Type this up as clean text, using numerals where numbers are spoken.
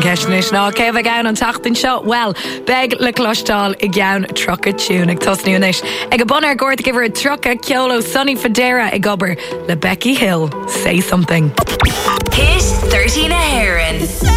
ceisnis ná céh gaan an tatain seo well beg le clostáil I gceann trocha tún ag tosniúnis ag go bon ar gcuirt gibhar trocha ceolo Sonny Fodera ag gobar le Becky Hill. Say something. Hit 13 a Heron.